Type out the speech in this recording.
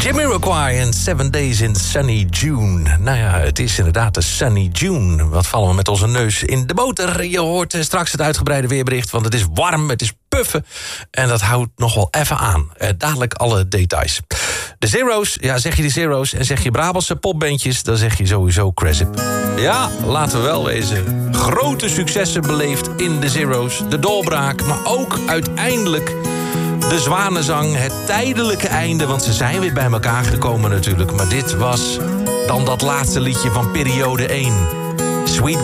Jamiroquai en 7 Days in Sunny June. Nou ja, het is inderdaad de Sunny June. Wat vallen we met onze neus in de boter? Je hoort straks het uitgebreide weerbericht, want het is warm, het is puffen. En dat houdt nog wel even aan. Dadelijk alle details. De Zero's, ja, zeg je de Zero's en zeg je Brabantse popbandjes, dan zeg je sowieso Cresip. Ja, laten we wel wezen. Grote successen beleefd in de Zero's. De doorbraak, maar ook uiteindelijk de Zwanenzang, het tijdelijke einde, want ze zijn weer bij elkaar gekomen natuurlijk. Maar dit was dan dat laatste liedje van periode 1. Sweet